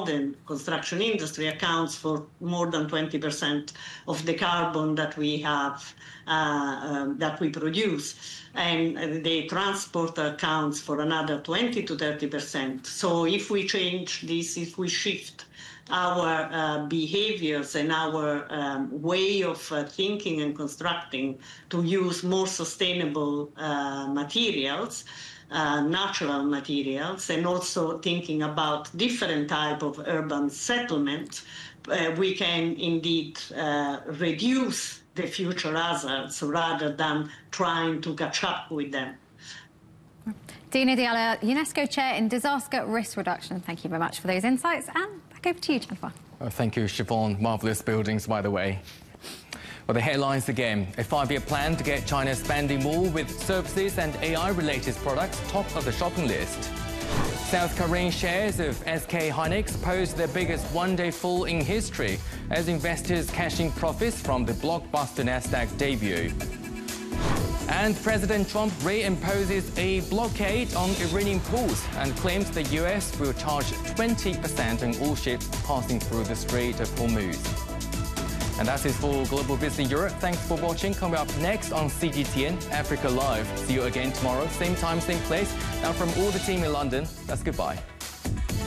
modern construction industry accounts for more than 20% of the carbon that we have, that we produce. And the transport accounts for another 20 to 30%. So if we change this, if we shift our behaviors and our way of thinking and constructing to use more sustainable materials, natural materials, and also thinking about different type of urban settlement, we can indeed reduce the future hazards rather than trying to catch up with them. Dina Diallo, UNESCO Chair in Disaster Risk Reduction. Thank you very much for those insights. And back over to you, Jennifer. Oh, thank you, Siobhan. Marvellous buildings, by the way. Well, the headlines again. A 5-year plan to get China spending more with services and AI-related products top of the shopping list. South Korean shares of SK Hynix post their biggest one-day fall in history as investors cashing profits from the blockbuster Nasdaq debut. And President Trump reimposes a blockade on Iranian ports and claims the US will charge 20% on all ships passing through the Strait of Hormuz. And that is for Global Business Europe. Thanks for watching. Coming up next on CGTN Africa Live. See you again tomorrow, same time, same place. Now from all the team in London, that's goodbye.